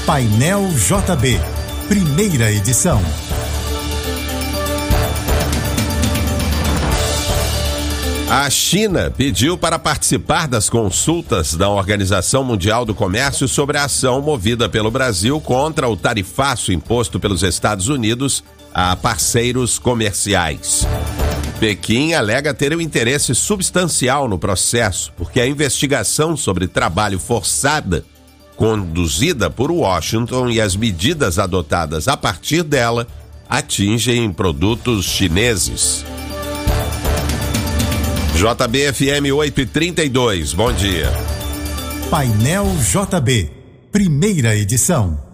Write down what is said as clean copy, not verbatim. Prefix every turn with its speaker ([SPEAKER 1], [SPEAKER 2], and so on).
[SPEAKER 1] Painel JB, primeira edição.
[SPEAKER 2] A China pediu para participar das consultas da Organização Mundial do Comércio sobre a ação movida pelo Brasil contra o tarifaço imposto pelos Estados Unidos a parceiros comerciais. Pequim alega ter um interesse substancial no processo, porque a investigação sobre trabalho forçado conduzida por Washington e as medidas adotadas a partir dela atingem produtos chineses. JB-FM 8h32, bom dia.
[SPEAKER 1] Painel JB, primeira edição.